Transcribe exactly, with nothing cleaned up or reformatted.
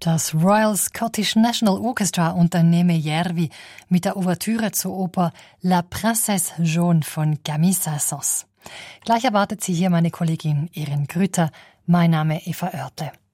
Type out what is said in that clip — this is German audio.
Das Royal Scottish National Orchestra unternehme Järvi mit der Ouvertüre zur Oper La Princesse Jaune von Camille Saint-Saëns. Gleich erwartet Sie hier meine Kollegin Irin Grüter. Mein Name Eva Oertle.